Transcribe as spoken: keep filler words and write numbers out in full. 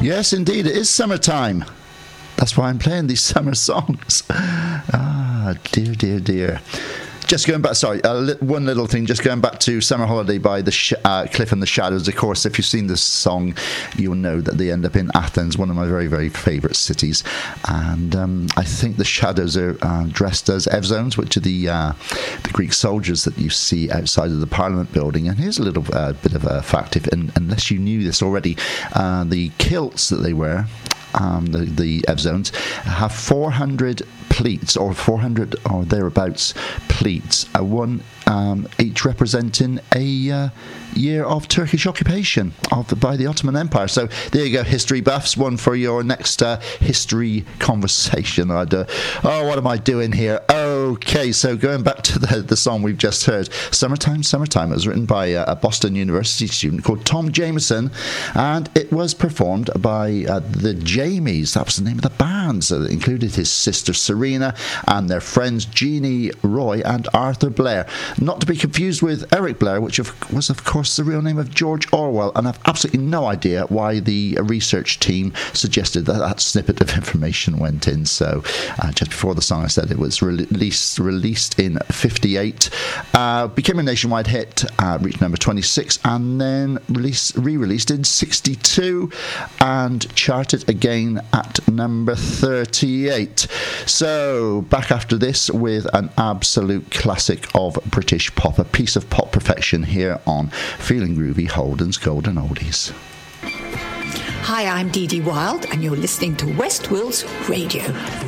Yes, indeed, it is summertime. That's why I'm playing these summer songs. Ah, dear, dear, dear. Just going back, sorry, uh, li- one little thing, just going back to Summer Holiday by the Sh- uh, Cliff and the Shadows. Of course, if you've seen this song, you'll know that they end up in Athens, one of my very, very favourite cities. And um, I think the Shadows are uh, dressed as Evzones, which are the uh, the Greek soldiers that you see outside of the Parliament building. And here's a little uh, bit of a fact, if, and, unless you knew this already, uh, the kilts that they wear, Um, the, the Evzones, have four hundred pleats, or four hundred or thereabouts pleats, uh, one um, each representing a uh, year of Turkish occupation of the, by the Ottoman Empire. So there you go, history buffs, one for your next uh, history conversation. I'd, uh, oh, what am I doing here? Okay, so going back to the, the song we've just heard, Summertime, Summertime. It was written by uh, a Boston University student called Tom Jameson, and it was performed by uh, the Jamies. That was the name of the band. So it included his sister Serena and their friends Jeannie Roy and Arthur Blair. Not to be confused with Eric Blair, which of, was of course the real name of George Orwell, and I've absolutely no idea why the research team suggested that that snippet of information went in. So uh, just before the song, I said it was released released in fifty-eight, uh, became a nationwide hit, uh, reached number twenty-six, and then released, re-released in sixty-two and charted again at number thirty-eight. So back after this with an absolute classic of British pop, a piece of pop perfection here on Feeling Groovy, Holden's Golden Oldies. Hi, I'm Dee Dee Wild, and you're listening to West Wills Radio.